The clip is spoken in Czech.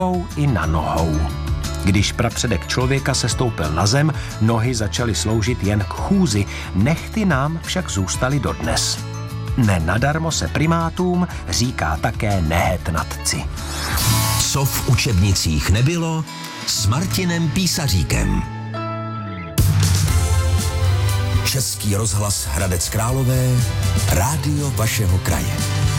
i na nohou. Když prapředek člověka se stoupil na zem, nohy začaly sloužit jen k chůzi, nehty nám však zůstaly dodnes. Nenadarmo se primátům říká také nehetnatci. Co v učebnicích nebylo, s Martinem Písaříkem. Český rozhlas Hradec Králové, rádio vašeho kraje.